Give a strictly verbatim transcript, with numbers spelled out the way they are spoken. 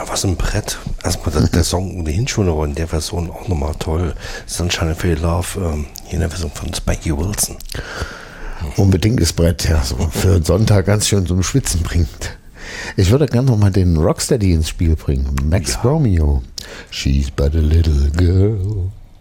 was ein Brett. Erstmal der, der Song ohnehin schon, aber in der Version auch nochmal toll. Sunshine of Your Love, ähm, hier in der Version von Spikey Wilson. Unbedingtes Brett, ja, so für einen Sonntag ganz schön zum Schwitzen bringt. Ich würde gerne nochmal den Rocksteady ins Spiel bringen. Max Ja. Romeo. She's but a little girl.